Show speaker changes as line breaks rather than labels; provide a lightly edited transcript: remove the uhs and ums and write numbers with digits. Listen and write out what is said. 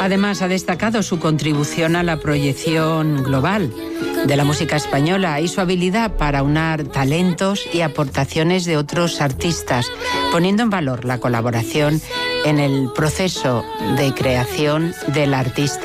Además, ha destacado su contribución a la proyección global de la música española y su habilidad para aunar talentos y aportaciones de otros artistas, poniendo en valor la colaboración en el proceso de creación del artista